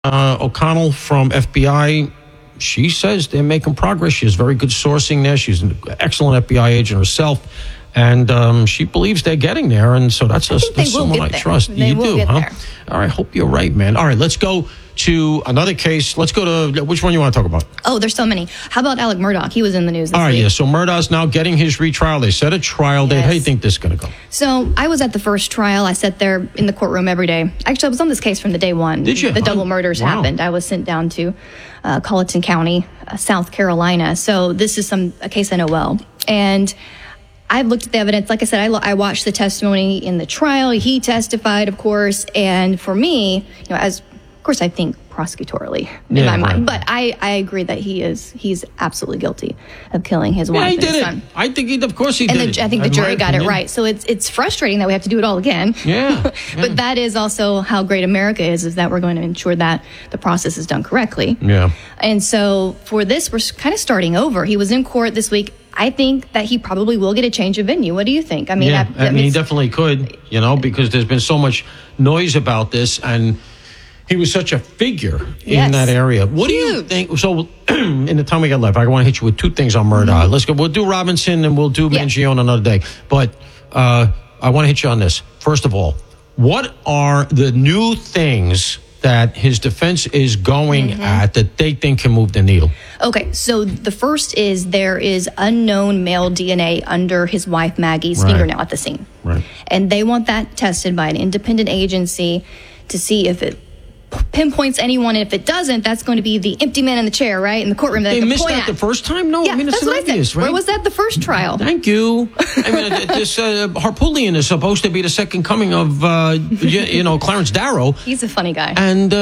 O'Connell from FBI, she says they're making progress. She has very good sourcing there. She's an excellent FBI agent herself. And she believes they're getting there. And so that's someone I trust. You do, huh? There. All right. Hope you're right, man. All right. Let's go to another case. Let's go to which one you want to talk about? Oh, there's so many. How about Alec Murdaugh? He was in the news this week. Yeah. So Murdaugh's now getting his retrial. They set a trial date. How do you think this is going to go? So I was at the first trial. I sat there in the courtroom every day. Actually, I was on this case from the day one. Did you? The double murders happened. I was sent down to Colleton County, South Carolina. So this is a case I know well. And I've looked at the evidence. Like I said, I watched the testimony in the trial. He testified, of course. And for me, of course, I think prosecutorially in my mind. But I agree that he's absolutely guilty of killing his wife and his son. I think of course he did it. I think the jury got it right. So it's frustrating that we have to do it all again. Yeah. But that is also how great America is that we're going to ensure that the process is done correctly. Yeah. And so for this, we're kind of starting over. He was in court this week. I think that he probably will get a change of venue. What do you think? I mean, he definitely could, because there's been so much noise about this, and he was such a figure in that area. What do you think? So, in the time we got left, I want to hit you with two things on Murdaugh. Let's go. We'll do Robinson and we'll do Mangione another day. But I want to hit you on this. First of all, what are the new things that his defense is going at that they think can move the needle? Okay, so the first is there is unknown male DNA under his wife Maggie's fingernail at the scene. Right. And they want that tested by an independent agency to see if it pinpoints anyone. And if it doesn't, that's going to be the empty man in the chair, right? In the courtroom. They missed that the first time? No, yeah, I mean, it's obvious, right? Where was that the first trial? Thank you. I mean, this Harpootlian is supposed to be the second coming of, Clarence Darrow. He's a funny guy. And,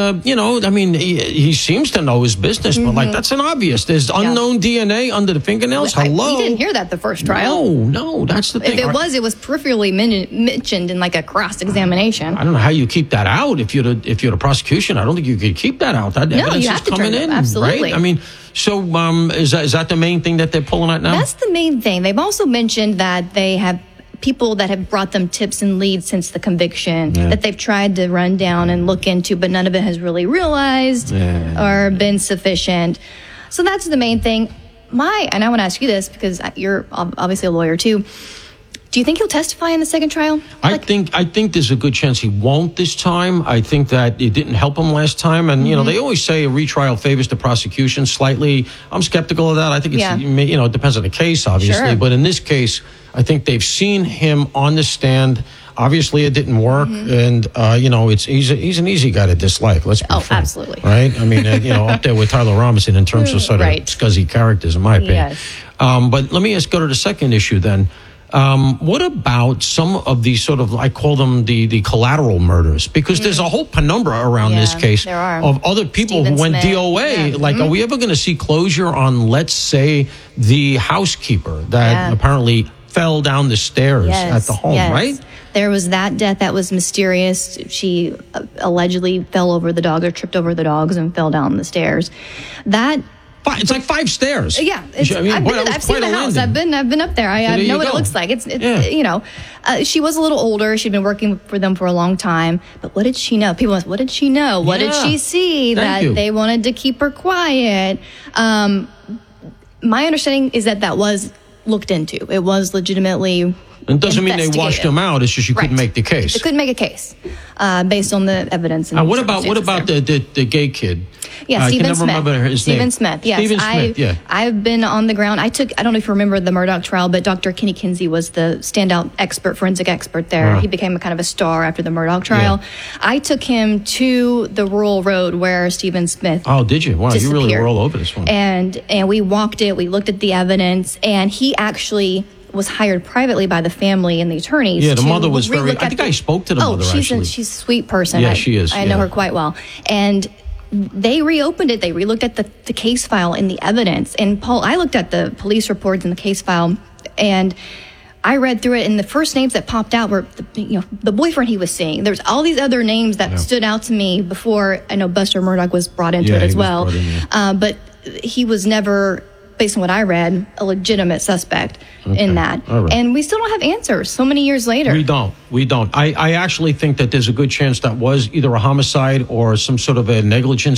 he seems to know his business, but, that's an obvious. There's unknown DNA under the fingernails. Hello? You didn't hear that the first trial. No, that's the thing. If it was peripherally mentioned in, a cross-examination. I don't know how you keep that out if you're the prosecution. I don't think you could keep that out. That evidence you have is coming in, absolutely. Right? I mean, so is that the main thing that they're pulling at now? That's the main thing. They've also mentioned that they have people that have brought them tips and leads since the conviction that they've tried to run down and look into, but none of it has really realized or been sufficient. So that's the main thing. And I want to ask you this because you're obviously a lawyer too. Do you think he'll testify in the second trial? I think there's a good chance he won't this time. I think that it didn't help him last time. And, they always say a retrial favors the prosecution slightly. I'm skeptical of that. I think it depends on the case, obviously. Sure. But in this case, I think they've seen him on the stand. Obviously, it didn't work. And, he's an easy guy to dislike. Let's be frank. Absolutely. Right? I mean, up there with Tyler Robinson in terms of sort of scuzzy characters, in my opinion. Yes. But let me go to the second issue then. What about some of these sort of, I call them the collateral murders? Because there's a whole penumbra around this case of other people who went DOA. Are we ever going to see closure on, let's say, the housekeeper that apparently fell down the stairs at the home, right? There was that death that was mysterious. She allegedly fell over the dog or tripped over the dogs and fell down the stairs. It's like 5 stairs. Yeah, I've seen the house. I've been up there. I know what it looks like. It's she was a little older. She'd been working for them for a long time. But what did she know? People ask, what did she know? What did she see they wanted to keep her quiet? My understanding is that was looked into. It was legitimately. It doesn't mean they washed him out. It's just you couldn't make the case. They couldn't make a case based on the evidence. What about the gay kid? Yeah, Stephen Smith. I can never remember his name. Stephen Smith. Yes, Stephen Smith. I've been on the ground. I don't know if you remember the Murdaugh trial, but Dr. Kenny Kinsey was the standout forensic expert there. He became a kind of a star after the Murdaugh trial. I took him to the rural road where Stephen Smith. Oh, did you? Wow, you really were all over this one. And we walked it. We looked at the evidence, and he actually was hired privately by the family and the attorneys. Yeah, the mother was very. I think I spoke to the mother. She's a sweet person. Yeah, she is. I know her quite well, and they reopened it. They relooked at the case file and the evidence. And Paul, I looked at the police reports and the case file, and I read through it. And the first names that popped out were the boyfriend he was seeing. There's all these other names that stood out to me before. I know Buster Murdaugh was brought into it as well, but he was never based on what I read, a legitimate suspect in that. Right. And we still don't have answers so many years later. We don't. I actually think that there's a good chance that was either a homicide or some sort of a negligence